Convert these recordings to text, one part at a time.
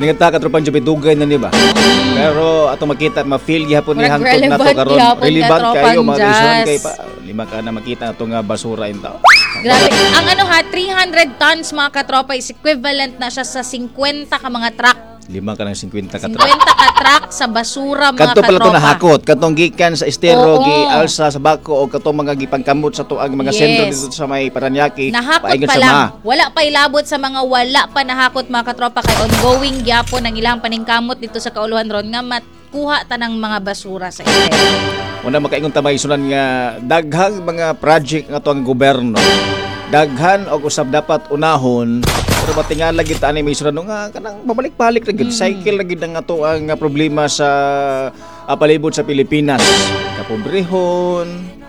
Ningata ka tropang Jupit dugay na niba. Pero ato makita ma-feel gihapon ni hangtod na to karon. Relevant kayo mga reason kay pa lima ka na makita nato nga basura in tao. Grabe. Ang 300 tons mga katropa is equivalent na siya sa 50 ka mga truck. Lima ka ng 50 ka 50 truck. ka truck sa basura mga Kadto pala to katropa. nahakot. Katong gikan sa estero, Oo. gi-alsa sa bako o katong mga gipangkamot sa tuang mga sentro Yes. dito sa may Paranaque. Nahakot paingon pa sa lang. mga. Wala pa ilabot sa mga wala pa nahakot mga katropa kay ongoing gyapon ang ilang paningkamot dito sa Kauluhan ron nga kuha tanang mga basura sa estero. Una makaingon ta may sunan nga daghang mga project nga to ang gobyerno. Daghan og usab dapat unahon pero matingal lagi ta ani may sunan nga kanang babalik-balik ra gyud cycle ra gyud ang ato ang problema sa palibot sa Pilipinas. Kapobrehon,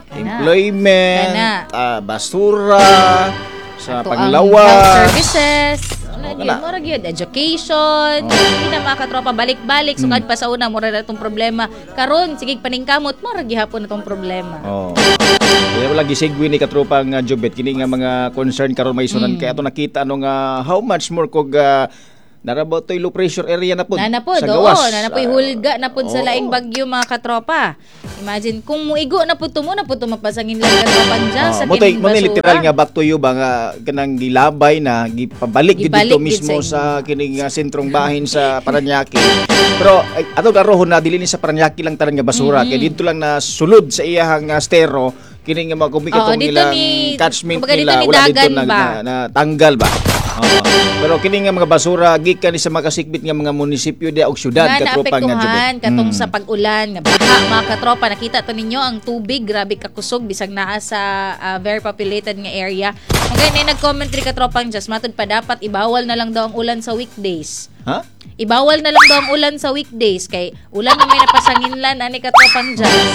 employment, basura, sa Ato ang panglawas, health services, wala. mura gyud education, hindi na mga katropa balik-balik sukad pa sa una mura na itong problema. Karon sige paningkamot mura gihapon itong problema. Oh. Kaya wala gisegue ni katropang Jubet kini nga mga concern karon may sunan kay ato nakita ano nga how much more kog narabot toy low pressure area na pud Nanapod, sa gawas. nanapoy hulga na pud sa laing bagyo mga katropa. Imagine kung muigo na pud tumo na pud mapasangin lang katropan dyan sa kining basura. Literal nga back to you ba nga kanang gilabay na gipabalik gid dito mismo sa kining sentrong bahin sa Paranaque. Pero ato garohon na dili ni sa Paranaque lang tanan nga basura kay dito lang na sulod sa iyahang estero kini nga mga kumikatong ilang catchment nila wala dito na tanggal ba. Pero kini nga mga basura gikan sa makasikbit nga mga munisipyo di og syudad katropa nga Jubet. Katong sa pag-ulan nga baha mga katropa nakita to ninyo ang tubig grabe kakusog bisag naa sa very populated nga area. Kung nag-comment ri katropang just matud pa dapat ibawal na lang daw ang ulan sa weekdays. Ha? Ibawal na lang daw ang ulan sa weekdays kay ulan na may napasanginlan ani katropang just.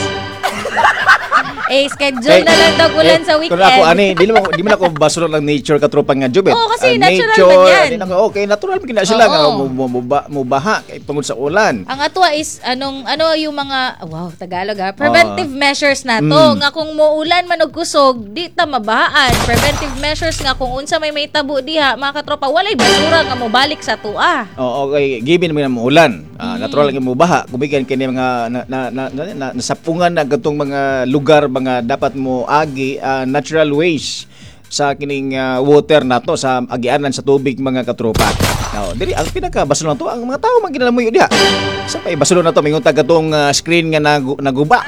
Schedule na lang daw ulan sa weekend. Kung ako ani, di man ako basura ng nature katropang nga Jubet. Oo, kasi natural man yan. Okay, natural man sila nga mubaha kay tungod sa ulan. Ang atwa is ano yung mga Tagalog preventive measures na to nga kung muulan man og kusog di ta mabahaan. Preventive measures nga kung unsa may tabo diha mga katropa walay basura nga mobalik sa tua. Okay, given man ang ulan. Natural nga mubaha kubigan kini mga nasapungan na gatong mga lugar mga dapat mo agi natural ways sa kining water nato sa agianan sa tubig mga katropa. Now, diri ang pinaka basolo nato ang mga tao man ginalamuyo diha. Sa pa basolo nato mingon gatong screen nga naguba.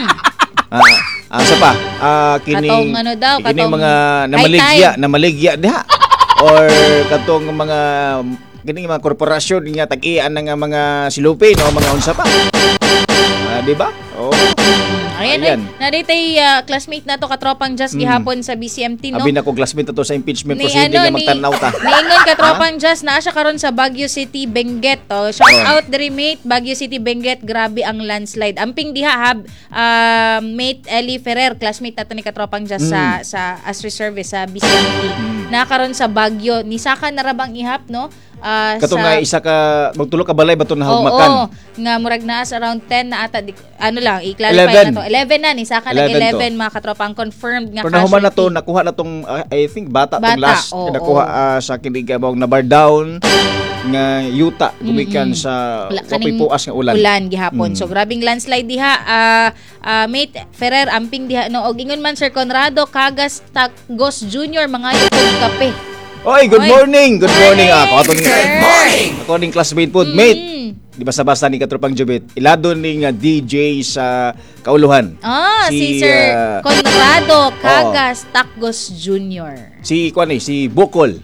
Sa pa kining kining mga namaligya diha or katong mga kining mga korporasyon nga tag-ian nga mga silupin o mga unsa pa. Di ba? Ayan. Naritay classmate na to katropang just gihapon sa BCMT no. Abi na ko classmate to sa impeachment proceeding nga magtanaw ta. Niingon katropang just naa siya karon sa Baguio City Benguet to. Shout out diri mate Baguio City Benguet, grabe ang landslide. Amping diha mate Ellie Ferrer classmate nato ni katropang just sa as reservist sa BCMT. Na karon sa Baguio ni saka narabang ihap no. Katong nga isa ka magtulo ka balay baton na hugmakan. Nga murag naas around 10 na ata i-clarify na to. 11 na ni saka nag 11 mga katropang confirmed nga casualty. Pero nahuman na to nakuha na tong I think bata tong last nakuha sa kinig bawang na bar down nga yuta gumikan sa puas nga ulan gihapon. So grabing landslide diha mate Ferrer amping diha no og ingon man Sir Conrado Cagas Tagos Jr. mga yung kape. Oy, good morning. Good morning. Good morning. Ako ning classmate po, mate. Di basta-basta ni katropang Jubet. Ilado ning DJ sa Kauluhan. Si Sir Conrado Cagas Tagos Jr. Si Bukol.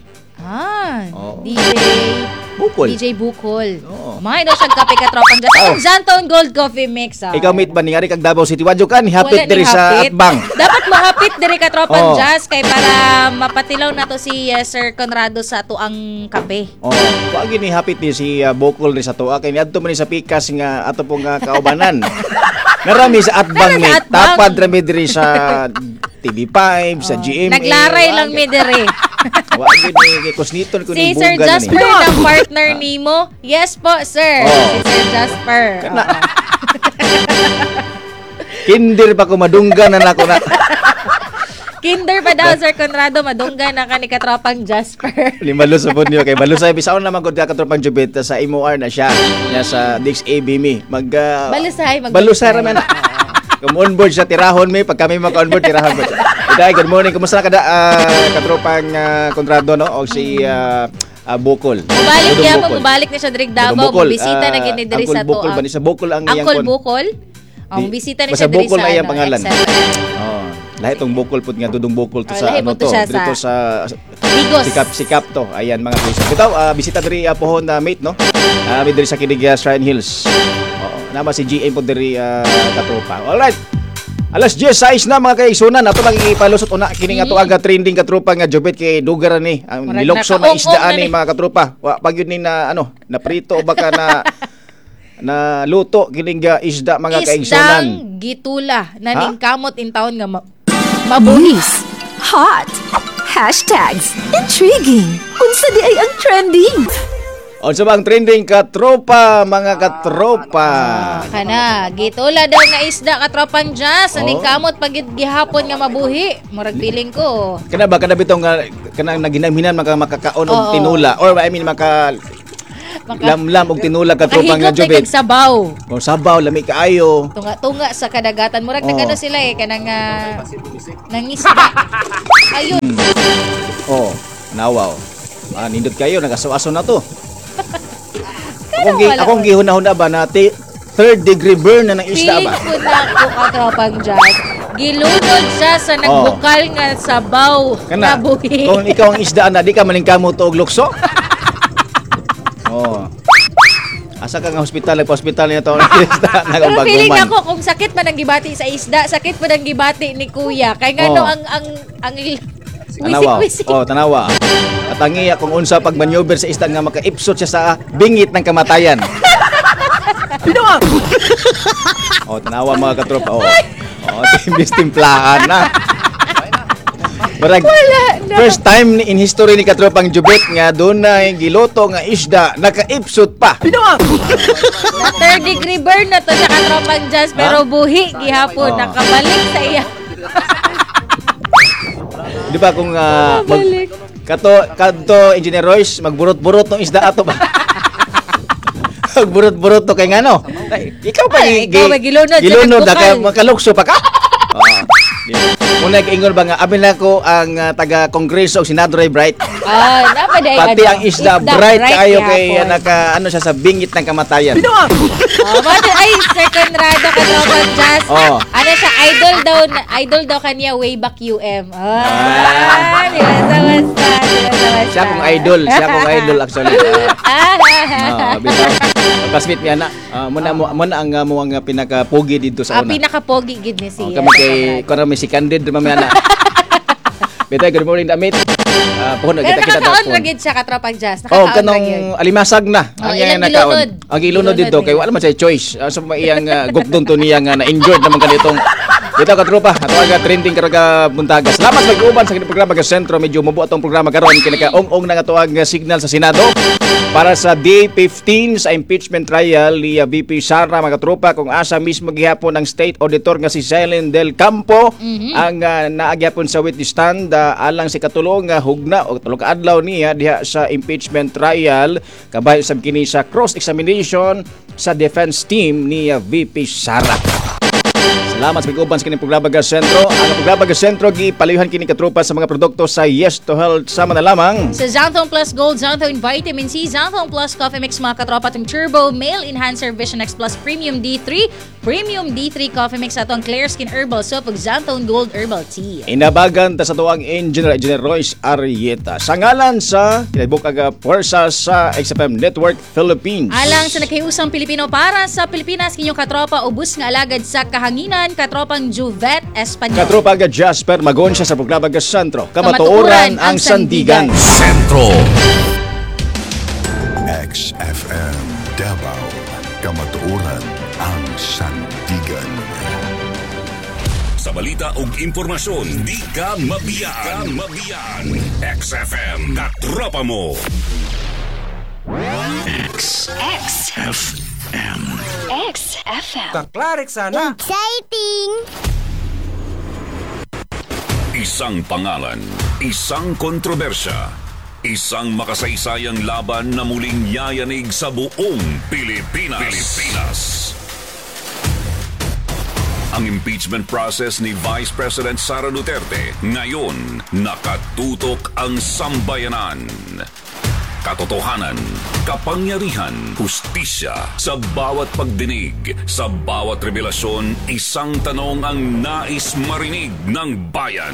DJ Bukol. May daw siyang kape katropang dyan. Ang Zanton Gold Coffee Mix. Ikaw mate ba ningari kag Davao City wadyo kan hapit diri sa atbang. Dapat mahapit diri katropang jazz kay para mapatilaw na to si Sir Conrado sa tuang kape. Wag ni hapit ni si Bukol ri sa tuwa kay niadto man ni sa pikas nga ato pong kaubanan. Narami sa atbang mate. Tapad ra mi diri sa TV5 sa GMA. Naglaray lang mi diri. Wag ni kusniton ko ni si Sir Jasper ng partner nimo. Yes po, sir. Si Sir Jasper. Kindir pa ko madunggan na nako na. Kinder pa daw, Sir Conrado, madunggan na ka ni katropang Jasper. Limalo sa punyo kay Balusay bisaon naman gud ka katropang Jubit sa MOR na siya. Niya sa Dix ABME. Balusay raman. Kung on-board siya, tirahon mi. Pag kami maka-on-board, tirahon mo. Iday, good morning. Kumusta na kada katropang Conrado, no? O si Bukol. Mubalik na siya dirig Davao. Bisita na gini diri sa to. Bukol ba ni sa Bukol ang iyang Uncle Bukol? Bisita na siya diri Bukol sa na iyang pangalan. Lahi tong Bukol pud nga dudong Bukol to sa ano to. Dito sa Bigos. Sikap to. Ayan mga guys. Bitaw bisita diri pohon na mate, no? Mi diri sa Kinig Shrine Hills. Nama si GM po diri katropa. Alright. Alas 10:06 na mga kaigsunan. Ato lang ipalusot una kining ato aga trending katropa nga Jubit kay dugar ni. Ang nilokso na isdaan ni mga katropa. Wa pag yun ni na ano, na prito o baka na luto kining isda mga kaigsunan. Isdang gitula na ning kamot in taon nga mabuhis. Hot. Hashtags. Intriguing. Unsa di ay ang trending? Unsa bang trending katropa mga katropa? Kana, gitula daw nga isda katropang Jazz. Aning kamot pag gihapon nga mabuhi. Murag feeling ko. Kana ba kada bitong kanang naginaminan makakaon og tinula or I mean lamlam og tinula katropang nga Jubit. Kahigop sabaw. O sabaw lami kaayo. Tunga sa kadagatan. Murag nagano sila kanang nangisda. Ayun. Nawaw. Nindot kayo nagaso-aso na to. Akong gihuna-huna ba na third degree burn na ng isda ba? Feeling ko na ako katropang Jazz. Gilunod siya sa nagbukal nga sabaw na buhi. Kung ikaw ang isda na di ka malingkamo to og lukso. Asa ka nga hospital niya to isda Pero feeling ako kung sakit man ang gibati sa isda, sakit man ang gibati ni Kuya. Kay ngano ang wisik-wisik. Tanawa. At ang iya kung unsa pag maneuver sa isda nga makaipsot siya sa bingit ng kamatayan. Pinawa. Tanawa mga katropa. Timplahan na. Barag, first time in history ni katropang Jubit nga dunay giloto nga isda nakaipsot pa. Na third degree burn na to sa katropang Jazz pero buhi gihapon nakabalik sa iya. Di ba kung kanto Engineer Royce magburot-burot ng isda ato ba? Magburot-burot to kay ngano? Ikaw pa gilunod na kay makalukso pa ka? Muna kaingon ba nga amin na ko ang taga Kongreso o Senador Bright. Pati ang isda bright kayo kay naka ano siya sa bingit ng kamatayan. Ay Sir Conrado katropang Jazz. Ano siya idol daw kanya way back UM. Siya kong idol actually. Pasmit niya na. Muna ang mga pinaka-pogi dito sa una. Pinaka-pogi gid ni siya. Kami kay karami si Candid mamaya na. Betay, good morning damit. Pero nakakaon ragid siya katropang Jazz. Nakakaon kanong alimasag na. Ang nakaon. Ang ilunod dito kay wala man say choice. So maiyang gukdon to niya nga na-injured naman kanitong dito katropa, ato aga trending karaga buntaga. Salamat mag-uban sa programa sa sentro. Medyo mabuo atong programa karon kinaka ong nga tuwag signal sa Senado para sa day 15 sa impeachment trial ni VP Sara mga katropa kung asa mismo gihapon ang state auditor nga si Selen Del Campo ang naagyapon sa witness stand alang si katulong hugna o tulong adlaw niya diha sa impeachment trial kabay sab kini sa cross examination sa defense team ni VP Sara. Salamat sa pag-uban sa kining programa sa sentro. Ang programa sa sentro gipaluyhan kini katropa sa mga produkto sa Yes to Health sama na lamang sa Xanthone Plus Gold, Xanthone Vitamin C, Xanthone Plus Coffee Mix mga katropa tong Turbo Male Enhancer Vision X Plus Premium D3 Coffee Mix ato ang Clear Skin Herbal Soap ug Xanthone Gold Herbal Tea. Inabagan ta sa tuwang Engineer Royce Arrieta sa ngalan sa kinabukag puwersa sa XFM Network Philippines. Alang sa naghiusang Pilipino para sa Pilipinas kinyong katropa ubos nga alagad sa kahanginan katropang Juvet Espanyol. Katropa ga Jasper magon siya sa programa ga Sentro. Kamatuoran ang Sandigan. Sentro. XFM Davao. Kamatuoran ang Sandigan. Sa balita ug impormasyon, di ka mabiyaan. XFM katropa mo. XFM. Kaklarik sana. Exciting! Isang pangalan, isang kontrobersya, isang makasaysayang laban na muling yayanig sa buong Pilipinas. Ang impeachment process ni Vice President Sara Duterte ngayon nakatutok ang sambayanan. Katotohanan, kapangyarihan, hustisya, sa bawat pagdinig, sa bawat revelasyon, isang tanong ang nais marinig ng bayan.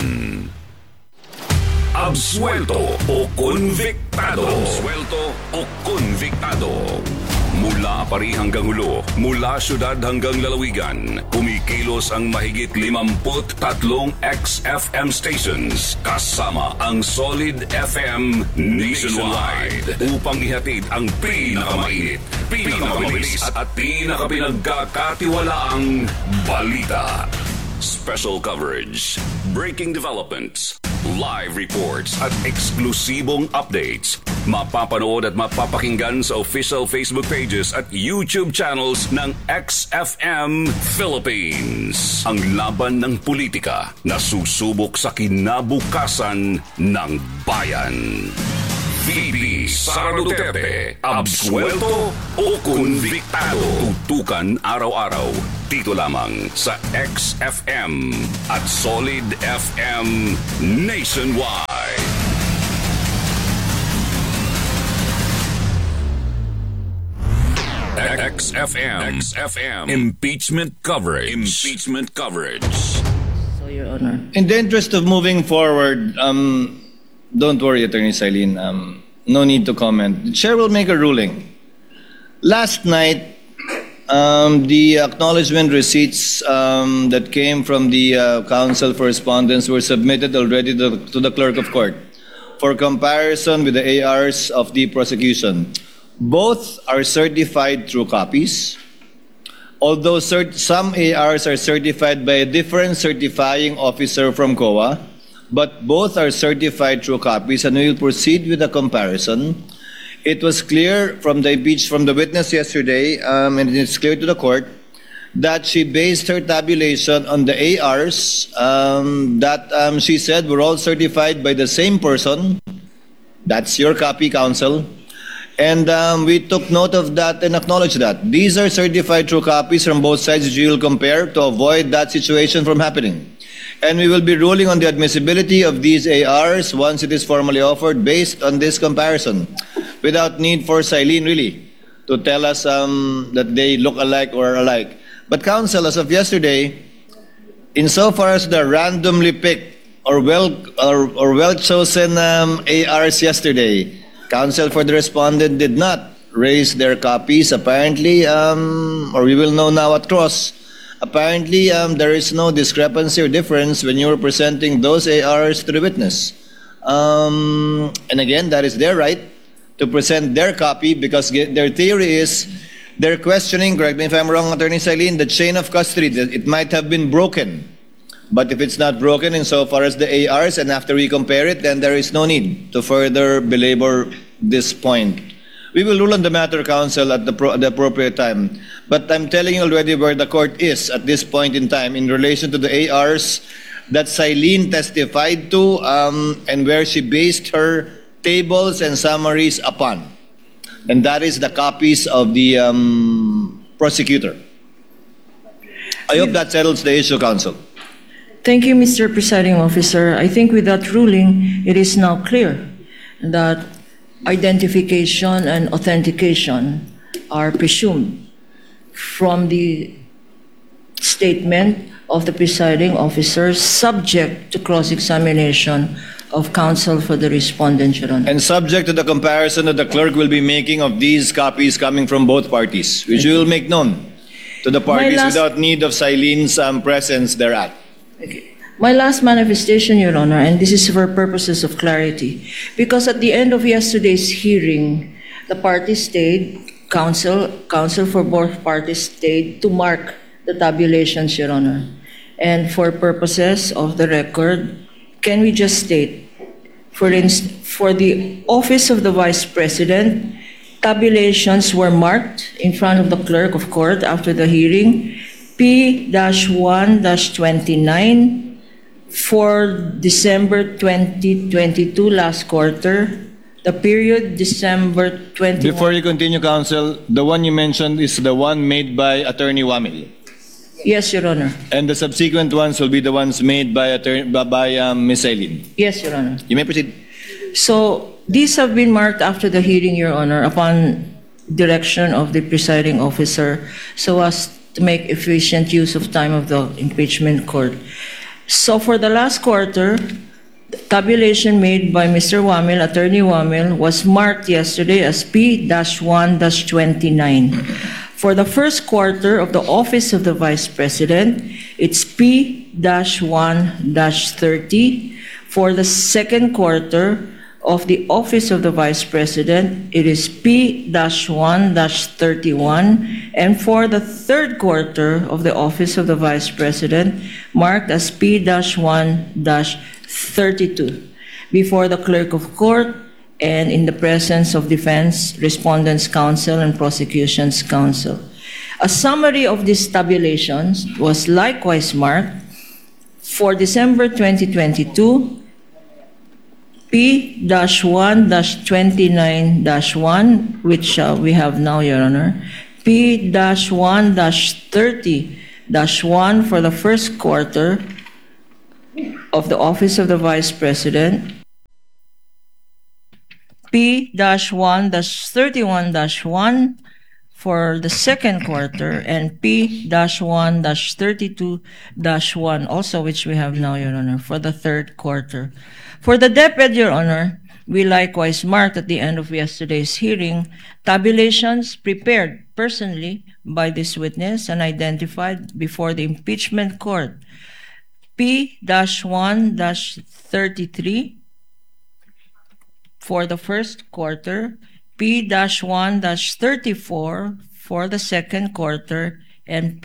Absuelto o konviktado? Absuelto o konviktado? Mula Apari hanggang Hulo, mula syudad hanggang lalawigan, kumikilos ang mahigit 53 XFM stations kasama ang Solid FM nationwide upang ihatid ang pinakamainit, pinakamabilis at pinakapinagkakatiwalaang balita. Special coverage, breaking developments, live reports at eksklusibong updates. Mapapanood at mapapakinggan sa official Facebook pages at YouTube channels ng XFM Philippines. Ang laban ng politika na susubok sa kinabukasan ng bayan. VP Sara Duterte, absuelto o konviktado? Tutukan araw-araw dito lamang sa XFM at Solid FM nationwide. XFM impeachment coverage. So, Your Honor. In the interest of moving forward, don't worry, Attorney Silene. No need to comment. The chair will make a ruling. Last night, the acknowledgement receipts that came from the Council for Respondents were submitted already to the Clerk of Court for comparison with the ARs of the prosecution. Both are certified through copies. Although some ARs are certified by a different certifying officer from COA, but both are certified through copies, and we will proceed with a comparison. It was clear from the witness yesterday, and it's clear to the court, that she based her tabulation on the ARs that she said were all certified by the same person. That's your copy, counsel. And we took note of that and acknowledged that. These are certified through copies from both sides which we will compare to avoid that situation from happening. And we will be ruling on the admissibility of these ARs once it is formally offered based on this comparison, without need for Silene really to tell us that they look alike or alike. But counsel, as of yesterday, insofar as the randomly picked or well chosen ARs yesterday, counsel for the respondent did not raise their copies apparently, or we will know now at cross. Apparently, there is no discrepancy or difference when you are presenting those ARs to the witness. And again, that is their right to present their copy because their theory is they're questioning, correct me if I'm wrong, Attorney Silene, the chain of custody. It might have been broken. But if it's not broken insofar as the ARs, and after we compare it, then there is no need to further belabor this point. We will rule on the matter, counsel, at the appropriate time. But I'm telling you already where the court is at this point in time in relation to the ARs that Silene testified to and where she based her tables and summaries upon. And that is the copies of the prosecutor. I hope that settles the issue, counsel. Thank you, Mr. Presiding Officer. I think with that ruling, it is now clear that identification and authentication are presumed from the statement of the presiding officer subject to cross-examination of counsel for the respondent, Your Honor. And subject to the comparison that the clerk will be making of these copies coming from both parties, which we will make known to the parties without need of Silene's presence thereat. Okay. My last manifestation, Your Honor, and this is for purposes of clarity, because at the end of yesterday's hearing, the parties stayed, counsel for both parties stayed to mark the tabulations, Your Honor. And for purposes of the record, can we just state, for the office of the Vice President, tabulations were marked in front of the clerk of court after the hearing, P-1-29, For December 2022 last quarter, the period December 21... Before you continue, Counsel, the one you mentioned is the one made by Attorney Wamil. Yes, Your Honor. And the subsequent ones will be the ones made by Ms. Eileen. Yes, Your Honor. You may proceed. So, these have been marked after the hearing, Your Honor, upon direction of the presiding officer so as to make efficient use of time of the impeachment court. So, for the last quarter, the tabulation made by Mr. Wamil, Attorney Wamil, was marked yesterday as P-1-29. For the first quarter of the Office of the Vice President, it's P-1-30. For the second quarter of the Office of the Vice President, it is P-1-31. And for the third quarter of the Office of the Vice President, marked as P-1-32. Before the Clerk of Court, and in the presence of defense, respondents' counsel, and prosecution's counsel. A summary of these tabulations was likewise marked for December 2022, P-1-29-1, which we have now, Your Honor, P-1-30-1 for the first quarter of the Office of the Vice President, P-1-31-1 for the second quarter, and P-1-32-1 also, which we have now, Your Honor, for the third quarter. For the DepEd, Your Honor, we likewise marked at the end of yesterday's hearing tabulations prepared personally by this witness and identified before the impeachment court. P-1-33 for the first quarter, P-1-34 for the second quarter, and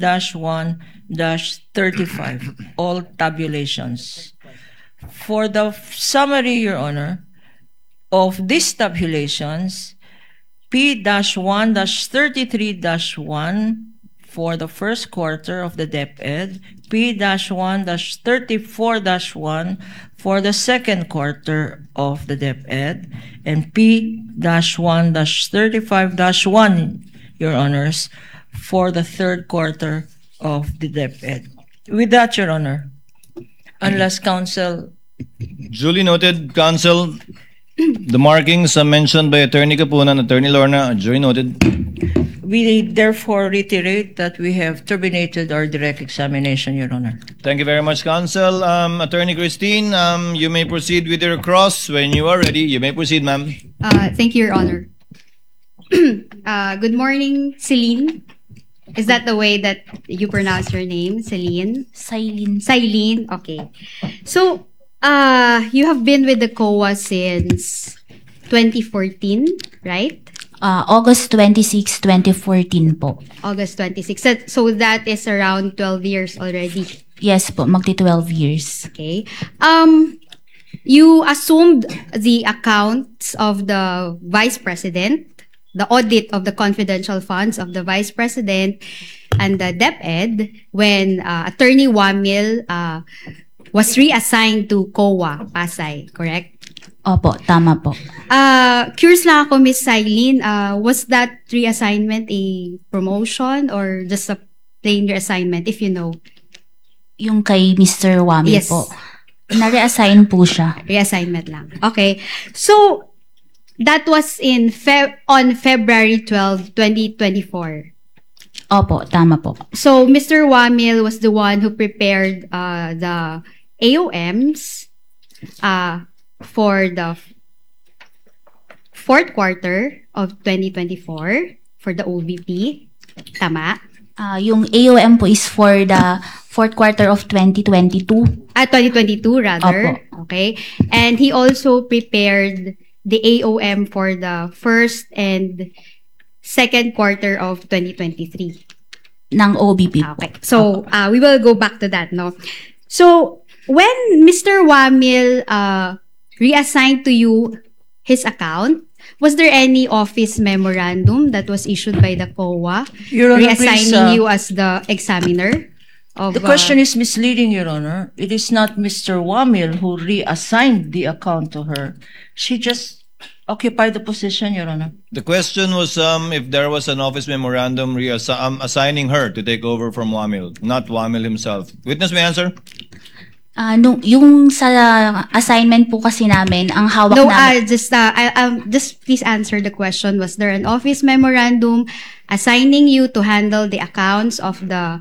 P-1-35, all tabulations. For the summary, Your Honor, of these tabulations, P-1-33-1 for the first quarter of the DepEd, P-1-34-1 for the second quarter of the DepEd, and P-1-35-1, Your Honors, for the third quarter of the DepEd. With that, Your Honor, unless counsel... Duly noted, Counsel. The markings mentioned by Attorney Capunan, Attorney Lorna, duly noted. We therefore reiterate that we have terminated our direct examination, Your Honor. Thank you very much, Counsel. Attorney Christine, you may proceed with your cross when you are ready. You may proceed, ma'am. Thank you, Your Honor. Good morning, Celine. Is that the way that you pronounce your name, Celine? Silene. Silene, okay. So, you have been with the COA since 2014, right? August 26, 2014 po. August 26. So that is around 12 years already. Yes po, magti 12 years. Okay. You assumed the accounts of the Vice President, the audit of the confidential funds of the Vice President and the DepEd when Attorney Wamil was reassigned to COA, Pasay, correct? Opo, tama po. Curious lang ako, Miss Silene, was that reassignment a promotion or just a plain reassignment, if you know? Yung kay Mr. Wamil Yes. po. Na-reassign po siya. Reassignment lang. Okay. So, that was on February 12, 2024. Opo, tama po. So, Mr. Wamil was the one who prepared the AOMs for the fourth quarter of 2024 for the OVP. Tama? Yung AOM po is for the fourth quarter of 2022. 2022 rather. Opo. Okay. And he also prepared the AOM for the first and second quarter of 2023. Ng OBP po. Okay. So, we will go back to that, no? So, when Mr. Wamil reassigned to you his account, was there any office memorandum that was issued by the COA Your Honor, reassigning please, you as the examiner? of... The question is misleading, Your Honor. It is not Mr. Wamil who reassigned the account to her. She just occupied the position, Your Honor. The question was if there was an office memorandum assigning her to take over from Wamil, not Wamil himself. Witness may answer. Yung sa assignment po kasi namin, ang hawak No, namin... just please answer the question. Was there an office memorandum assigning you to handle the accounts of the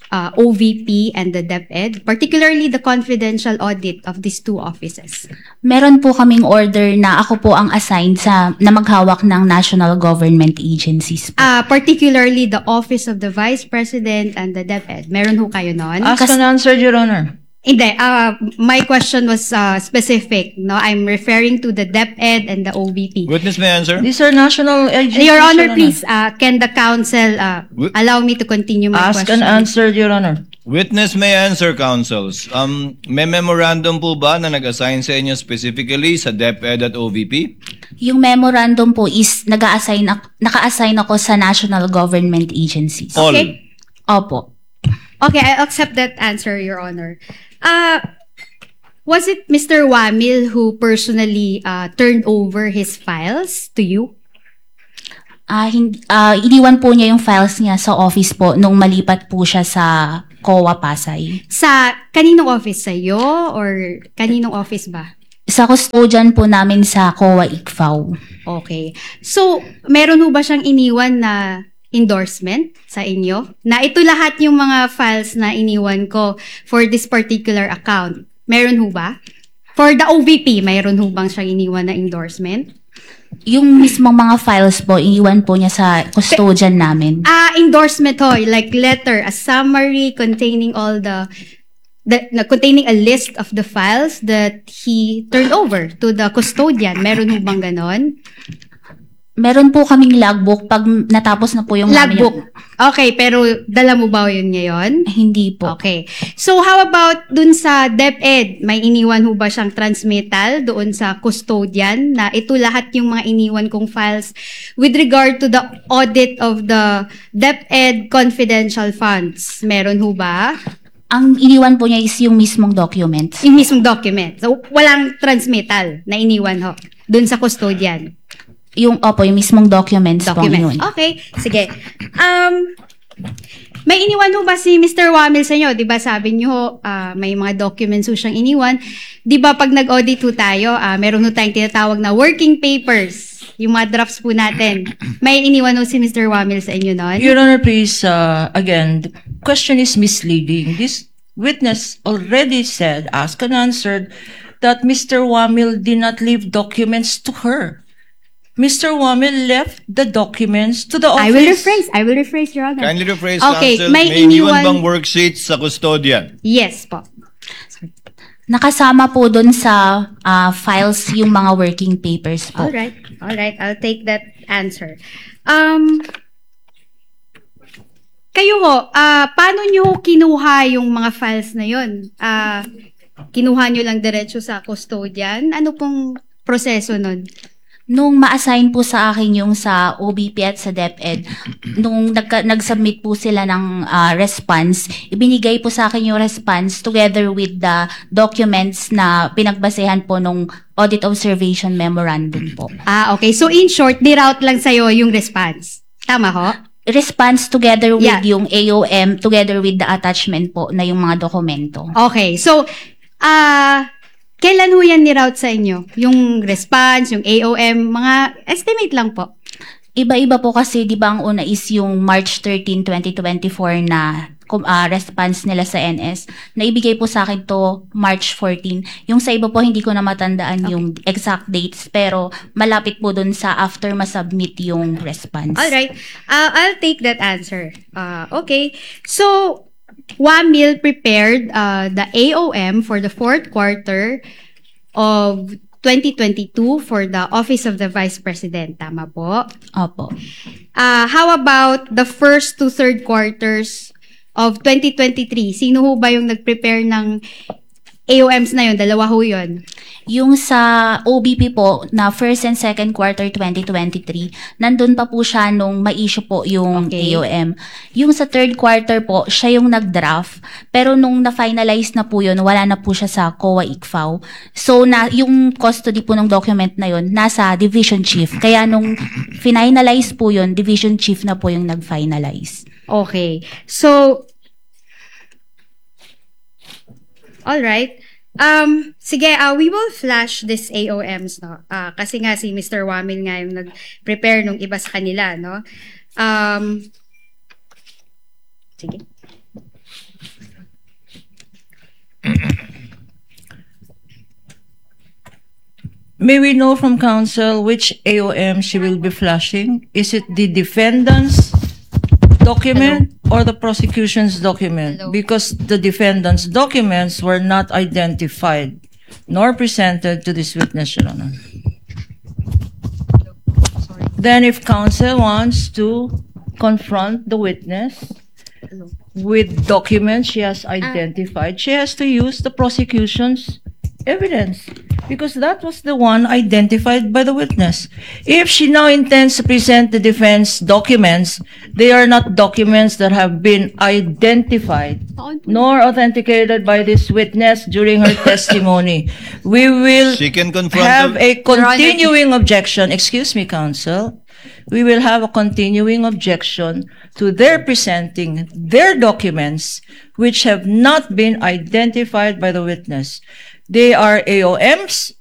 OVP and the DepEd, particularly the confidential audit of these two offices? Meron po kaming order na ako po ang assigned na maghawak ng national government agencies po. Particularly the Office of the Vice President and the DepEd. Meron ho kayo nun? Asked and answered, Your Honor. Hindi, my question was specific. No, I'm referring to the DepEd and the OVP. Witness may answer. These are national agencies, Your Honor, please, can the counsel allow me to continue my Asked question? and answered, Your Honor. Witness may answer, counsels. May memorandum po ba na nag-assign sa inyo specifically sa DepEd at OVP? Yung memorandum po is naka-assign ako sa national government agencies. All. Okay. Opo. Okay, I accept that answer, Your Honor. Was it Mr. Wamil who personally turned over his files to you? Iniwan po niya yung files niya sa office po nung malipat po siya sa COA Pasay. Sa kaninong office? Sa iyo or kaninong office ba? Sa custodian po namin sa COA ICFAO. Okay. So, meron ho ba siyang iniwan na endorsement sa inyo? Na ito lahat yung mga files na iniwan ko for this particular account. Meron ho ba? For the OVP, mayroon ho bang siyang iniwan na endorsement? Yung mismong mga files po, iniwan po niya sa custodian namin. Endorsement ho, like letter, a summary containing all containing a list of the files that he turned over to the custodian. Meron ho bang ganon? Meron po kaming logbook pag natapos na po yung Logbook. Okay, pero dala mo ba yun ngayon? Hindi po. Okay. So, how about dun sa DepEd? May iniwan ho ba siyang transmittal doon sa custodian na ito lahat yung mga iniwan kong files with regard to the audit of the DepEd confidential funds? Meron ho ba? Ang iniwan po niya is yung mismong documents. Yung mismong document. So, walang transmittal na iniwan ho dun sa custodian. Yung mismong documents po yun. Okay, sige. May iniwan ho ba si Mr. Wamil sa inyo? 'Di ba sabi niyo may mga documents ho siyang iniwan. 'Di ba pag nag-audit ho tayo, meron ho tayong tinatawag na working papers. Yung mga drafts po natin. May iniwan ho si Mr. Wamil sa inyo noon? Your Honor, please, again, the question is misleading. This witness already said, asked and answered, that Mr. Wamil did not leave documents to her. Mr. Wamil left the documents to the office. I will rephrase, Your Honor. Kindly rephrase, Okay, counsel. may May iniwan iniwan- bang worksheets sa custodian? Yes po. Nakasama po dun sa files yung mga working papers po. All right. I'll take that answer. Kayo ho, paano nyo kinuha yung mga files na yun? Kinuha nyo lang diretso sa custodian? Ano pong proseso nun? Nung ma-assign po sa akin yung sa OBP at sa DepEd, nung nag-submit po sila ng response, ibinigay po sa akin yung response together with the documents na pinagbasehan po nung audit observation memorandum po. Okay. So in short, niroute lang sa'yo yung response. Tama ho? Response together with Yeah. yung AOM, together with the attachment po na yung mga dokumento. Okay. So, kailan ho yan niroute sa inyo? Yung response, yung AOM, mga estimate lang po. Iba-iba po kasi, di ba ang una is yung March 13, 2024 na response nila sa NS. Naibigay po sa akin to March 14. Yung sa iba po, hindi ko na matandaan yung exact dates, pero malapit po dun sa after masubmit yung response. Alright. I'll take that answer. Okay. So, Wamil prepared the AOM for the fourth quarter of 2022 for the Office of the Vice President. Tama po? Opo. How about the first to third quarters of 2023? Sino ho ba yung nag-prepare ng AOMs na yun, dalawa ho yun. Yung sa OBP po na first and second quarter 2023, nandun pa po siya nung ma-issue po yung Okay. AOM. Yung sa third quarter po, siya yung nag-draft. Pero nung na-finalize na po yun, wala na po siya sa COA ICFAO. So, yung custody po ng document na yun, nasa division chief. Kaya nung finalize po yun, division chief na po yung nag-finalize. Okay. So, alright. Sige, we will flash this AOMs, no? Kasi nga si Mr. Wamil nga yung nag-prepare nung iba sa kanila, no? Sige. May we know from counsel which AOM she will be flashing? Is it the defendant's document or the prosecution's document? Hello. Because the defendant's documents were not identified nor presented to this witness, Your Honor. Then if counsel wants to confront the witness with documents she has identified, she has to use the prosecution's evidence because that was the one identified by the witness. If she now intends to present the defense documents, they are not documents that have been identified nor authenticated by this witness during her testimony. We will She can confront have the- a continuing objection. Excuse me, counsel. We will have a continuing objection to their presenting their documents which have not been identified by the witness. They are AOMs.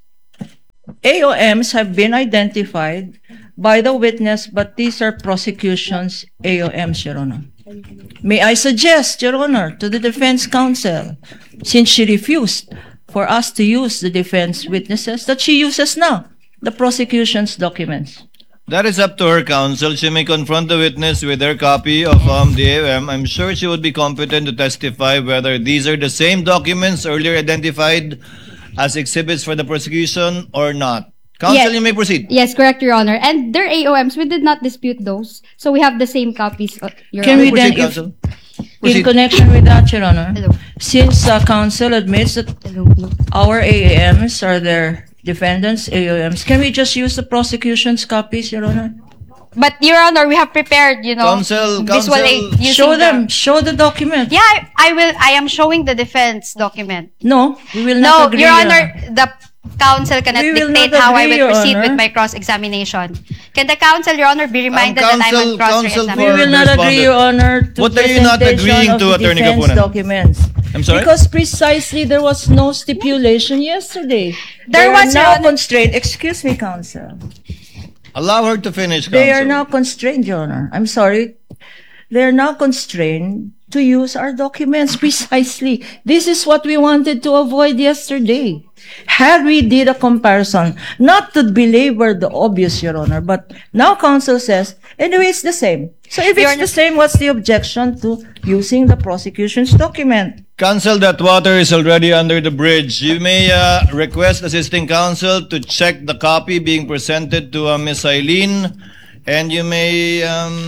AOMs have been identified by the witness, but these are prosecution's AOMs, Your Honor. May I suggest, Your Honor, to the defense counsel, since she refused for us to use the defense witnesses, that she uses now the prosecution's documents. That is up to her, counsel. She may confront the witness with her copy of the AOM. I'm sure she would be competent to testify whether these are the same documents earlier identified as exhibits for the prosecution or not. Counsel, Yes. you may proceed. Yes, correct, Your Honor. And their AOMs, we did not dispute those. So we have the same copies, Your Can Honor. we then, Proceed, if, counsel. in Proceed. connection with that, Your Honor, Hello. since counsel admits that Hello. our AAMs are their defendants' AOMs, can we just use the prosecution's copies, Your Honor? But, Your Honor, we have prepared, Counsel, visual counsel, aid using Show the- them, show the document. Yeah, I am showing the defense document. No, we will No, not agree, Your Honor, the counsel cannot We will dictate not how I agree, will Your proceed Honor. with my cross-examination. Can the counsel, Your Honor, be reminded that I'm counsel- on counsel We for- will cross-examination? not agree, respondent. Your Honor, to What are you not presentation agreeing of to, the Attorney defense Kapunan? documents. I'm sorry? Because precisely there was no stipulation yesterday. There They are was, Your now Honor. constrained. Excuse me, counsel. Allow her to finish, counsel. They are now constrained, Your Honor. I'm sorry. They are now constrained to use our documents precisely. This is what we wanted to avoid yesterday. Had we did a comparison, not to belabor the obvious, Your Honor, but now counsel says, anyway, it's the same. So if Your it's the same, what's the objection to using the prosecution's document? Counsel, that water is already under the bridge. You may request assisting counsel to check the copy being presented to Ms. Eileen, and you may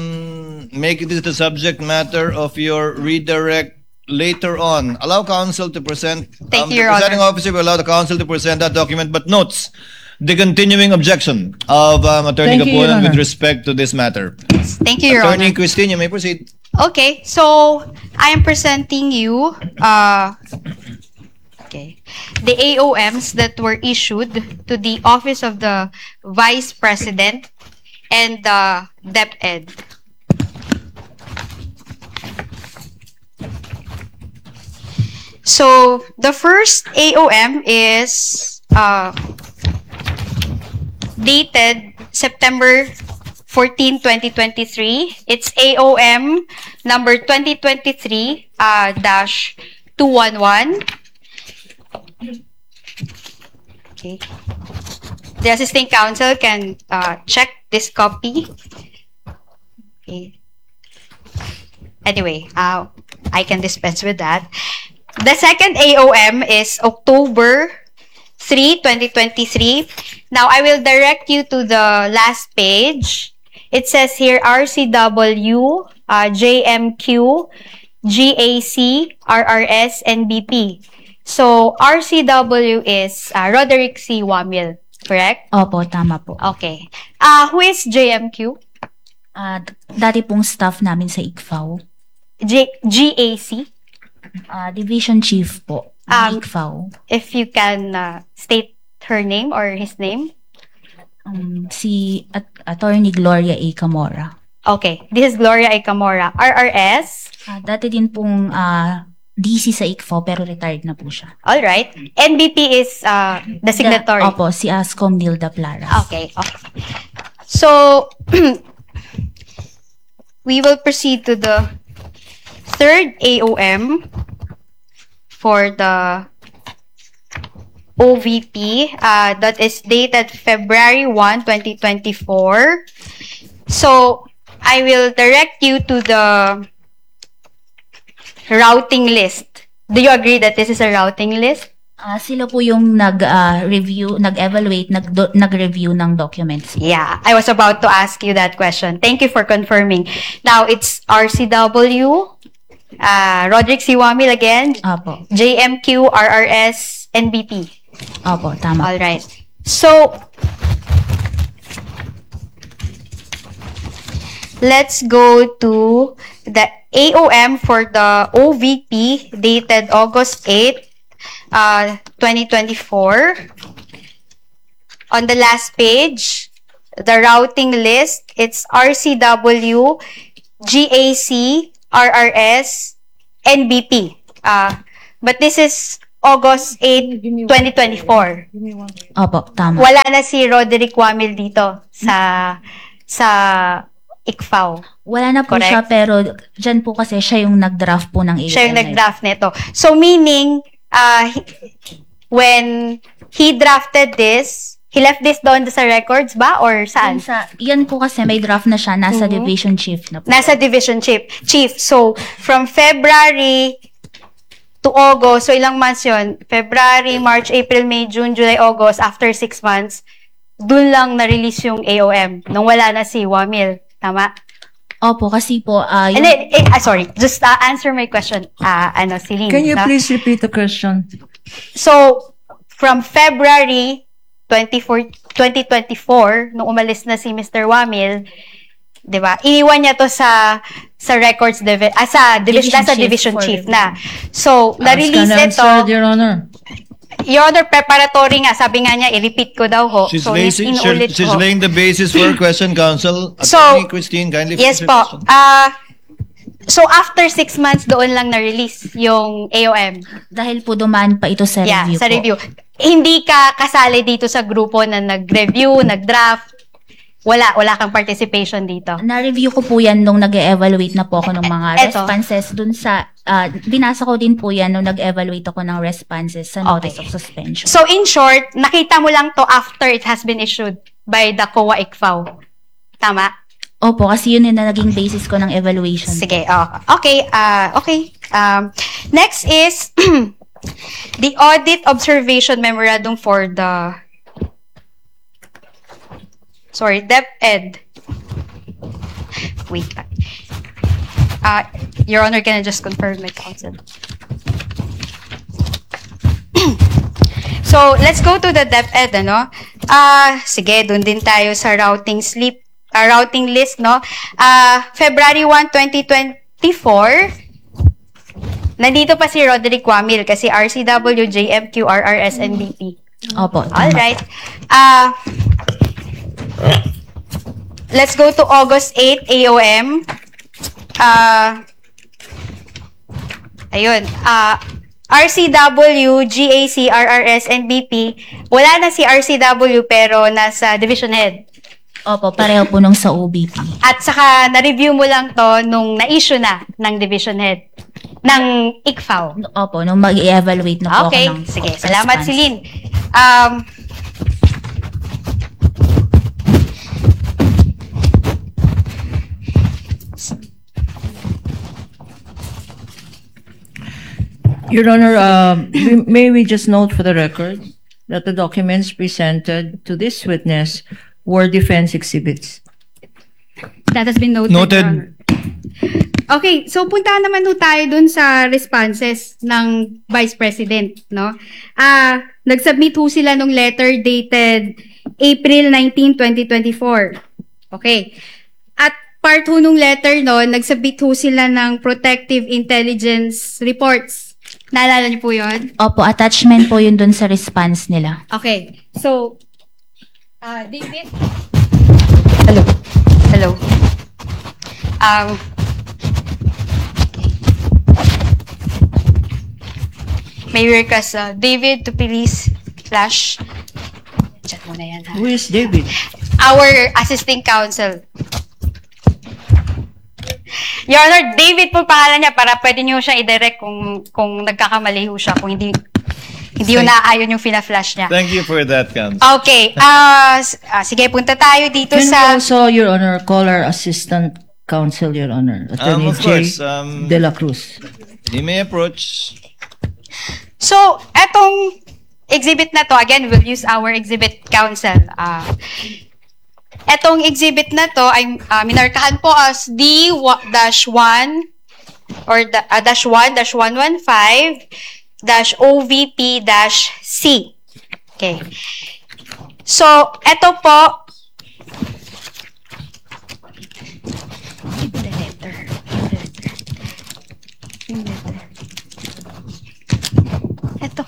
make this the subject matter of your redirect later on. Allow counsel to present. Thank you, the Your presiding Honor. officer will allow the counsel to present that document, but notes the continuing objection of Attorney Thank you, Your Kapunan with Honor. respect to this matter. Thank you, Your Attorney Honor. Christine, you may proceed. Okay, so I am presenting you the AOMs that were issued to the Office of the Vice President and the DepEd. So the first AOM is dated September 14, 2023. It's AOM number 2023-211. Okay. The assisting counsel can check this copy. Okay. Anyway, I can dispense with that. The second AOM is October 3, 2023. Now, I will direct you to the last page. It says here RCW, JMQ, GAC, RRS, and BP. So, RCW is Roderick C. Wamil, correct? Opo, tama po. Okay. Who is JMQ? Dati pong staff namin sa ICFAO. GAC? Division Chief po. ng ICFAO. If you can state her name or his name? Si Attorney Gloria A. Camora. Okay. This is Gloria A. Camora. RRS? Dati din pong DC sa ICFAO pero retired na po siya. Alright. NBP is the signatory? Opo, si Ascom Nilda Plaras. Okay. So, we will proceed to the third AOM for the OVP that is dated February 1, 2024. So, I will direct you to the routing list. Do you agree that this is a routing list? Sila po yung nag-review, nag-evaluate, nag-review ng documents. Yeah, I was about to ask you that question. Thank you for confirming. Now, it's RCW, Roderick C. Wamil again, Opo. JMQ, RRS, NBP. Opo, tama. All right. So, let's go to the AOM for the OVP dated August 8, 2024. On the last page, the routing list, it's RCW, GAC, RRS, NBP. But this is August 8, 2024. Opo, tama. Wala na si Roderick Wamil dito sa ICFAO. Wala na po Correct? siya pero dyan po kasi siya yung nag-draft po ng AOM. Siya yung nag-draft nito. So, meaning, when he drafted this, he left this doon sa records ba? Or saan? Yan po kasi may draft na siya, nasa division chief na po. Nasa division chief. So, from February to August, so ilang months yun? February, March, April, May, June, July, August, after 6 months, dun lang na-release yung AOM nung wala na si Wamil. Tama? Opo, kasi po, And then, sorry, just answer my question. Celine. Can you please repeat the question? So, from February 2024, nung umalis na si Mr. Wamil, di ba? Iniwan niya to sa records division chief na. So, na-release ito. Your Honor. Your Honor, preparatory nga. Sabi nga niya, i-repeat ko daw ho. She's, So, she's ho. laying the basis for a question, counsel. So, Attorney Christine, kindly yes finish your po. question. So, after 6 months, doon lang na-release yung AOM. dahil po dumaan pa ito sa Yeah, review sa po. review. Hindi ka kasali dito sa grupo na nag-review, nag-draft. Wala kang participation dito. Na-review ko po yan nung nag-evaluate na po ako ng mga Eto. responses dun sa, binasa ko din po yan nung nag-evaluate ako ng responses sa notice of suspension. So, in short, nakita mo lang to after it has been issued by the COA ICFAO. Tama? Opo, kasi yun yung naging basis ko ng evaluation. Sige, okay. Next is the audit observation memorandum for the DepEd. Wait lang. Your Honor, can I just confirm my counsel? So, let's go to the DepEd, ano? Sige, dun din tayo sa routing list, no? February 1, 2024, nandito pa si Roderick Wamil kasi RCW, JMQ, RRS, NBP. Opo, tama. Alright. Let's go to August 8, AOM. RCW, GAC, RRS, NBP. Wala na si RCW pero nasa division head. Opo, pareho po nung sa OBP. At saka na-review mo lang to nung na-issue na ng division head ng ICFAO. Opo, nung mag-evaluate na po Okay, ako ng sige. Salamat, response. Celine. Your Honor, may we just note for the record that the documents presented to this witness were defense exhibits. That has been noted. Noted. Your Honor. Okay, so punta naman ho tayo dun sa responses ng Vice President, no? Nag-submit ho sila nung letter dated April 19, 2024. Okay. At part ho nung letter no, nag-submit ho sila ng protective intelligence reports. Naalala niyo po yun? Opo, attachment po yun dun sa response nila. Okay. So, David? Hello. May request, David to please flash. Chat mo na yan, ha? Who is David? Our assisting counsel. Your Honor, David po pangalan niya para pwede niyo siya i-direct kung nagkakamali ho siya, kung hindi yung naaayon yung fina-flash niya. Thank you for that, counsel. Okay. Sige, punta tayo dito Can we sa... also, Your Honor, call our assistant counsel, Your Honor, Attorney Of J. course, De La Cruz. He may approach. So, etong exhibit na to, again, we'll use our exhibit counsel. Etong exhibit na to ay minarkahan po as D-1 or -1-115-OVP-C. Okay. So, eto po Ito.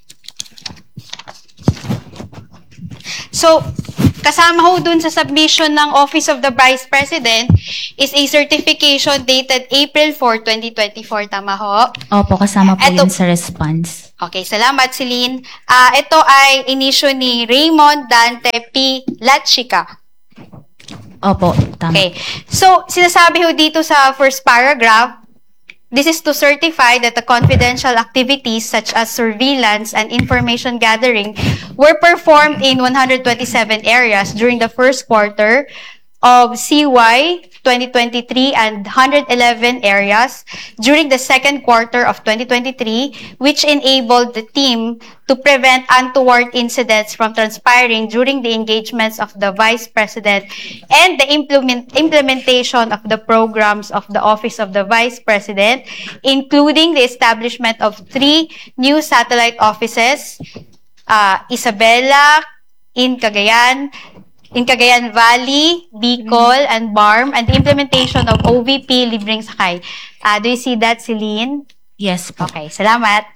So, kasama ho dun sa submission ng Office of the Vice President is a certification dated April 4, 2024. Tama ho? Opo, kasama po Eto- yun sa response. Okay, salamat, Celine. Ito ay inisyo ni Raymond Dante P. Lachica. Opo, tama. Okay. So, sinasabi ho dito sa first paragraph, this is to certify that the confidential activities such as surveillance and information gathering were performed in 127 areas during the first quarter of CY 2023 and 111 areas during the second quarter of 2023, which enabled the team to prevent untoward incidents from transpiring during the engagements of the Vice President and the implementation of the programs of the Office of the Vice President, including the establishment of 3 new satellite offices, Isabela, in Cagayan Valley, Bicol, and BARM, and the implementation of OVP Libreng Sakay. Do you see that, Celine? Yes po. Okay, salamat.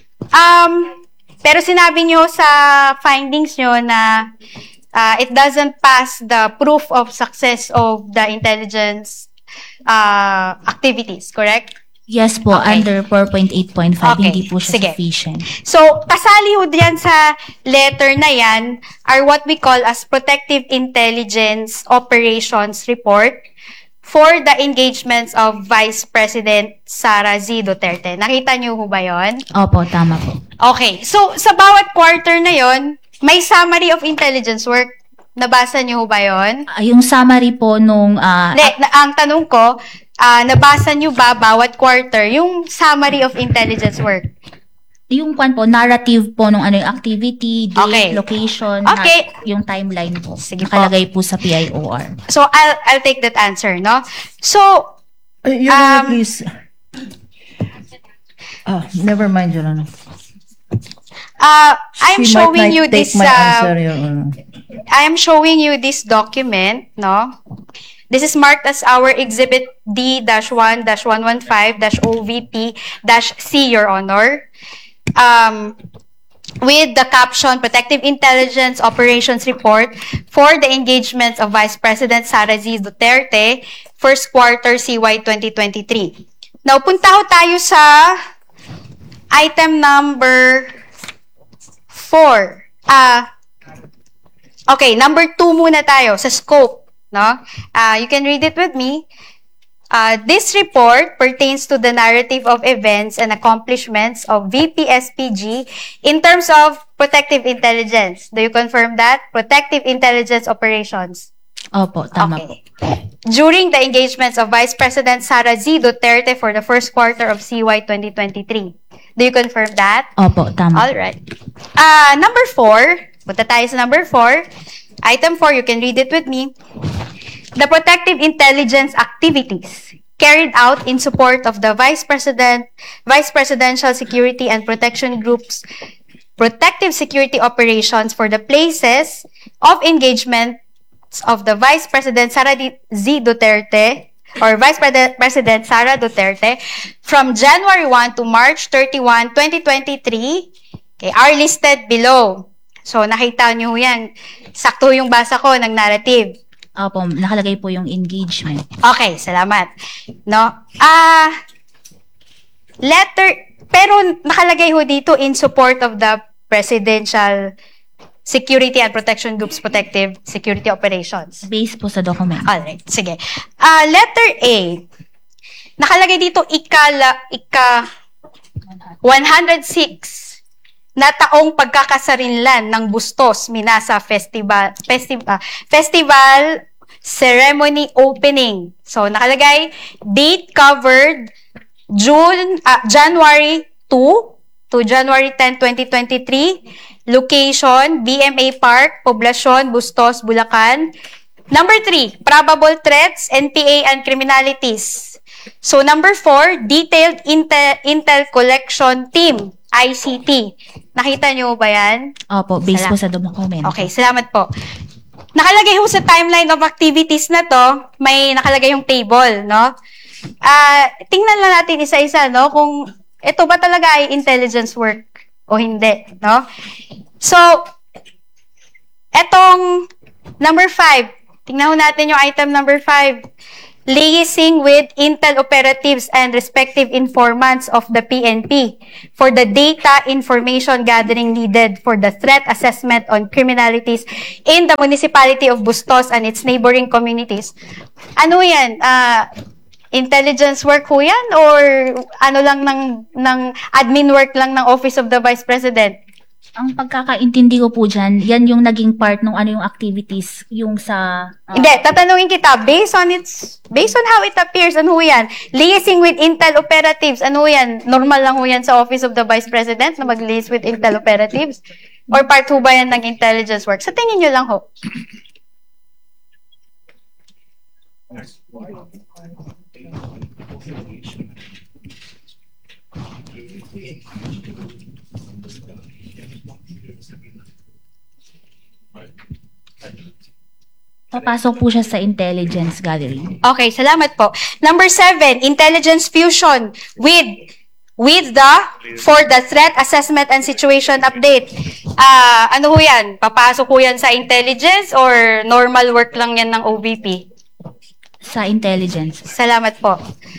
Pero sinabi nyo sa findings nyo na it doesn't pass the proof of success of the intelligence activities, correct? Yes po, Okay. under 4.8.5, Okay, hindi po siya sige. sufficient. So, kasali ho diyan sa letter na yan are what we call as Protective Intelligence Operations Report for the engagements of Vice President Sara Z. Duterte. Nakita niyo ho ba yon? Opo, tama po. Okay. So, sa bawat quarter na yon, may summary of intelligence work. Nabasa niyo ho ba yon? Yung summary po nung Ang tanong ko, nabasa niyo ba bawat quarter yung summary of intelligence work? yung kwan po, narrative po nung ano yung activity, date, Okay. location, Okay. yung timeline po. Sige po. Nakalagay po sa PIOR. So, I'll take that answer, no? So, Your Honor, please. Never mind, Your Honor. I'm She showing might you take this my answer, Your Honor. I'm showing you this document, no? This is marked as our Exhibit D-1-115-OVP-C, Your Honor. With the caption, Protective Intelligence Operations Report for the engagements of Vice President Sara Z. Duterte, first quarter CY 2023. Now, punta ho tayo sa item number 4. Okay, number 2 muna tayo sa scope, no? You can read it with me. This report pertains to the narrative of events and accomplishments of VPSPG in terms of protective intelligence. Do you confirm that? Protective intelligence operations. Opo, tama po. Okay. During the engagements of Vice President Sara Z. Duterte for the first quarter of CY 2023. Do you confirm that? Opo, tama. All right. Number 4. Punta tayo sa number 4. Item 4, you can read it with me. The protective intelligence activities carried out in support of the Vice Presidential Security and Protection Group's protective security operations for the places of engagement of the Vice President Sara Z. Duterte or President Sara Duterte from January 1 to March 31, 2023, okay, are listed below. So, nakita nyo yan. Sakto yung basa ko ng narrative. Opo, nakalagay po yung engagement. Okay, salamat. No? Pero nakalagay ho dito in support of the Presidential Security and Protection Group's protective security operations. Based po sa document. Alright, sige. Letter A. Nakalagay dito ika 106 na taong pagkakasarinlan ng Bustos Minasa Festival ceremony opening. So nakalagay date covered January 2 to January 10, 2023. Location, BMA Park, Poblacion, Bustos, Bulacan. Number 3, probable threats, NPA and criminalities. So number 4, detailed intel collection team, ICT. Nakita nyo ba yan? Opo, based po sa document. Okay, salamat po. Nakalagay ho sa timeline of activities na to, may nakalagay yung table, no? Tingnan lang natin isa-isa, no? Kung ito ba talaga ay intelligence work o hindi, no? So, etong number 5, tingnan ho natin yung item number 5. Liaising with intel operatives and respective informants of the PNP for the data information gathering needed for the threat assessment on criminalities in the municipality of Bustos and its neighboring communities. Ano yan? Intelligence work ho yan? Or ano lang ng admin work lang ng Office of the Vice President? Ang pagkakaintindi ko po dyan, yan yung naging part ng ano yung activities, yung sa... Hindi, tatanungin kita, based on how it appears, ano yan? Liaising with intel operatives, ano yan? Normal lang ho yan sa Office of the Vice President na mag-liaise with intel operatives? Or part ho ba yan ng intelligence work? Sa tingin nyo lang ho. Papasok po siya sa intelligence gathering. Okay, salamat po. Number 7, intelligence fusion with for the threat assessment and situation update. Ano ho yan? Papasok ho yan sa intelligence or normal work lang yan ng OVP? Sa intelligence. Salamat po.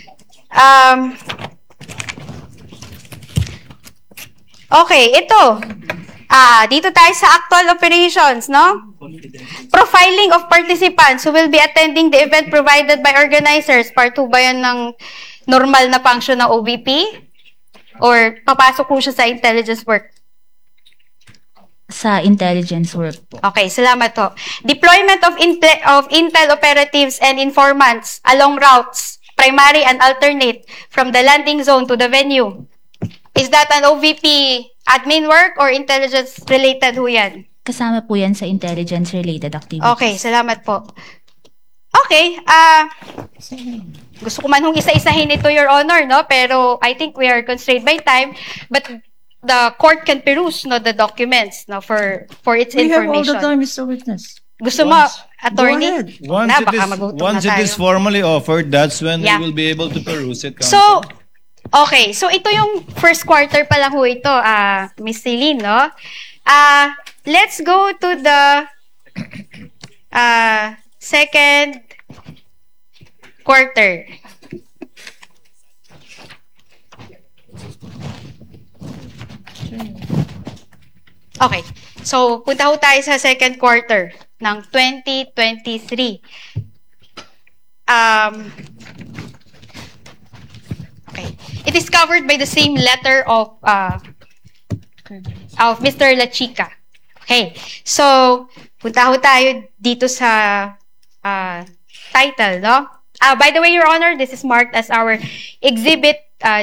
Okay, ito. Dito tayo sa actual operations, no? Profiling of participants who will be attending the event provided by organizers. Part 2 ba yan ng normal na function ng OVP? Or papasok po siya sa intelligence work? Sa intelligence work po. Okay, salamat po. Deployment of intel operatives and informants along routes, primary and alternate, from the landing zone to the venue. Is that an OVP admin work or intelligence-related ho yan? Kasama po yan sa intelligence-related activities. Okay, salamat po. Okay, gusto ko man hong isa-isahin ito, Your Honor, no? Pero I think we are constrained by time. But the court can peruse, no, the documents, no, for its information. We have all the time, Mr. Witness. Gusto mo, attorney? Once it is formally offered, that's when we will be able to peruse it. So, okay. So, ito yung first quarter pa lang ho ito, Miss Celine, no? Let's go to the second quarter. Okay. So, punta ho tayo sa second quarter ng 2023. Okay. It is covered by the same letter of Mr. La Chica. Okay. So, punta ho tayo dito sa title, no? By the way, Your Honor, this is marked as our exhibit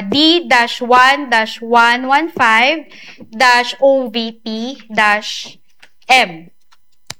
D-1-115-OVP-M.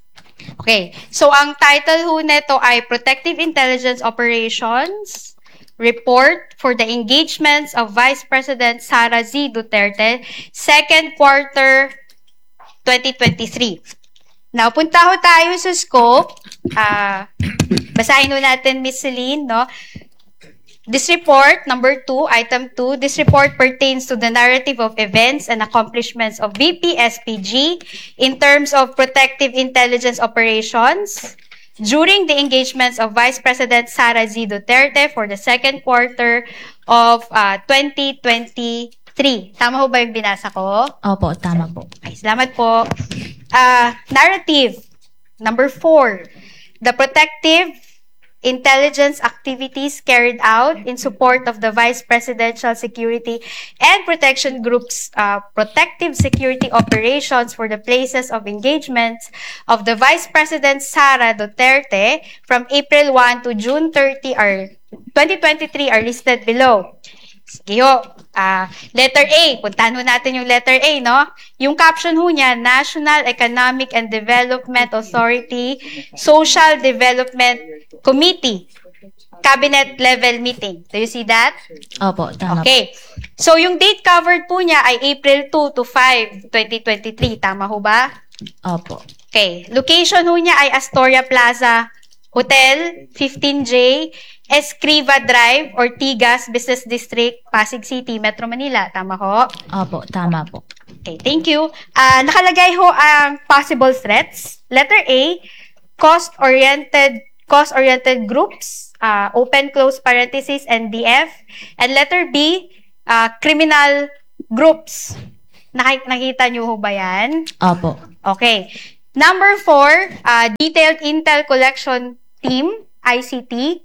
Okay. So, ang title ho nito ay Protective Intelligence Operations report for the engagements of Vice President Sara Z. Duterte, second quarter 2023. Now, punta ho tayo sa scope. Basahin ho natin, Miss Celine, no? This report, number 2, item 2, this report pertains to the narrative of events and accomplishments of VP-SPG in terms of protective intelligence operations during the engagements of Vice President Sara Z. Duterte for the second quarter of 2023. Tama ho ba yung binasa ko? Opo, tama po. Okay, salamat po. Narrative, number 4, the protective intelligence activities carried out in support of the Vice Presidential Security and Protection Group's protective security operations for the places of engagements of the Vice President Sara Duterte from April 1 to June 30 2023 are listed below. Sige ho. Letter A. Puntahan ho natin yung letter A, no? Yung caption ho niya, National Economic and Development Authority Social Development Committee. Cabinet level meeting. Do you see that? Opo, tama Okay. So, yung date covered po niya ay April 2 to 5, 2023. Tama ho ba? po. Opo. Okay. Location ho niya ay Astoria Plaza Hotel, 15J, Escriva Drive, Ortigas Business District, Pasig City, Metro Manila. Tama ho? Opo, tama po. Okay, thank you. Nakalagay ho ang possible threats. Letter A, cost-oriented groups, open close parenthesis, NDF. And letter B, criminal groups. Nakita niyo ho ba yan? Opo. Okay. Number 4, detailed intel collection team, ICT.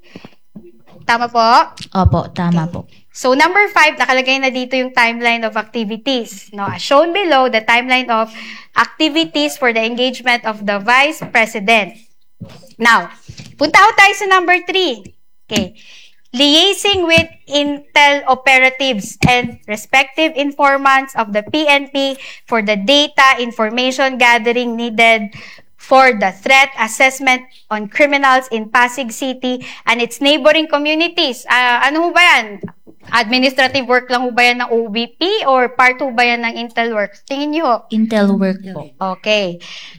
Tama po? Opo, tama po. So, number 5, nakalagay na dito yung timeline of activities. No, as shown below, the timeline of activities for the engagement of the Vice President. Now, punta ho tayo sa number 3. Okay. Liaising with intel operatives and respective informants of the PNP for the data information gathering needed for the threat assessment on criminals in Pasig City and its neighboring communities. Ano ho ba yan? Administrative work lang ho ba yan ng OVP or part ho ba yan ng intel work? Tingin niyo ho? Intel work po. Okay.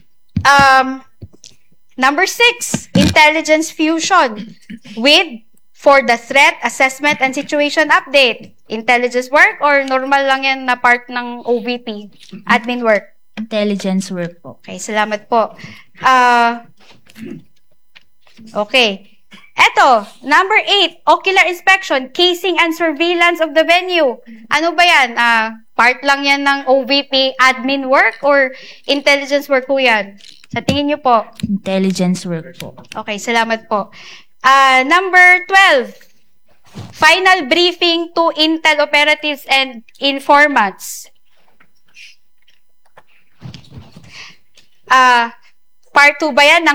Number 6, intelligence fusion for the threat assessment and situation update. Intelligence work or normal lang yan na part ng OVP? Admin work? Intelligence work po. Okay, salamat po. Okay. Eto, number 8, ocular inspection, casing and surveillance of the venue. Ano ba yan? Part lang yan ng OVP admin work or intelligence work po yan? Sa tingin niyo po? Intelligence work po. Okay, salamat po. Number 12, final briefing to intel operatives and informants. Part 2 ba yan ng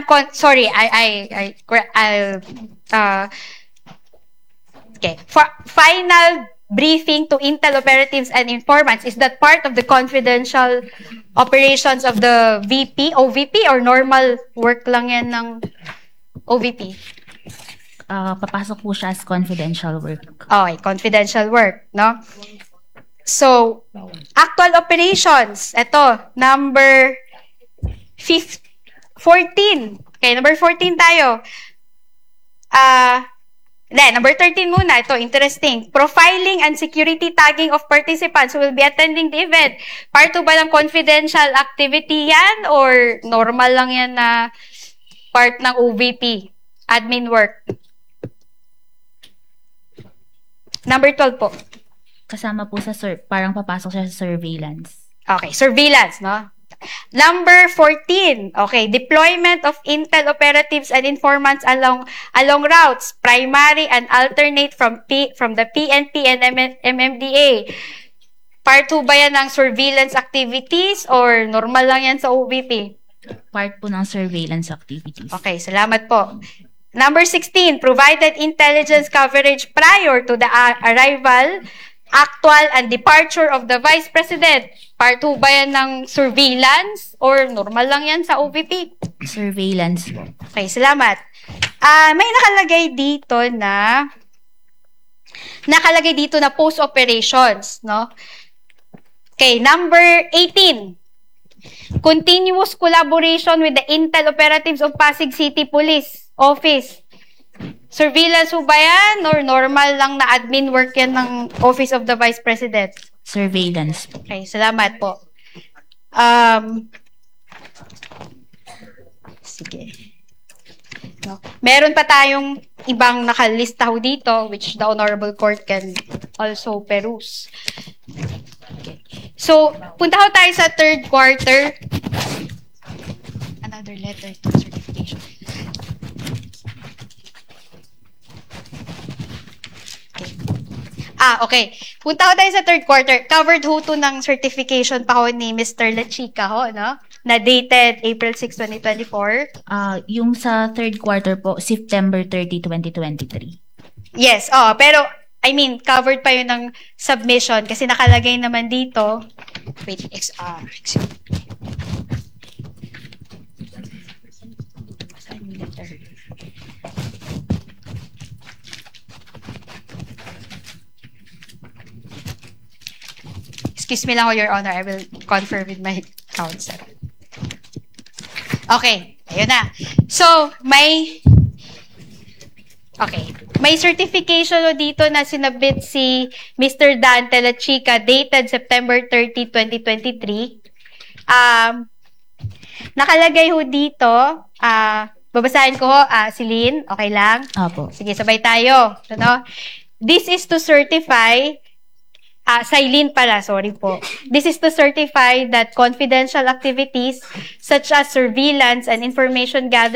okay. Final briefing to intel operatives and informants, is that part of the confidential operations of the VP, OVP, or normal work lang yan ng OVP? Papasok po siya as confidential work. Okay, confidential work, no? So, actual operations. Ito, number 14. Okay, number 14 tayo. Number 13 muna. Ito, interesting. Profiling and security tagging of participants who will be attending the event. Part 2 ba ng confidential activity yan? Or normal lang yan na part ng OVP? Admin work. Number 12 po. Kasama po sa parang papasok siya sa surveillance. Okay, surveillance, no? Number 14. Okay, deployment of intel operatives and informants along routes, primary and alternate from the PNP and MMDA. Part 2 ba yan ng surveillance activities or normal lang yan sa OVP? Part po ng surveillance activities. Okay, salamat po. Number 16, provided intelligence coverage prior to the arrival, actual, and departure of the Vice President. Part 2 ba yan ng surveillance or normal lang yan sa OVP? Surveillance po. Okay, salamat. May nakalagay dito na nakalagay dito na post-operations, no? Okay, number 18. Continuous collaboration with the Intel Operatives of Pasig City Police Office. Surveillance ba yan? Or normal lang na admin work yan ng Office of the Vice President? Surveillance. Okay, salamat po. Sige. No. Meron pa tayong ibang nakalista ho dito, which the Honorable Court can also peruse. Okay. So, punta ho tayo sa third quarter. Another letter to certification. Okay. Punta ko tayo sa third quarter. Covered ho to ng certification pa ho ni Mr. Lachica ho, no? Na dated April 6, 2024. Yung sa third quarter po, September 30, 2023. Yes, pero I mean, covered pa yun ng submission kasi nakalagay naman dito. Wait, excuse me lang, Your Honor. I will confirm with my counsel. Okay. Ayun na. So, may certification dito na sinabit si Mr. Dante Lachica dated September 30, 2023. Nakalagay ho dito, babasahin ko ho, si Lynn, okay lang? Opo. Sige, sabay tayo. Ano? This is to certify Silene pala, sorry po. This is to certify that confidential activities such as surveillance and information gathering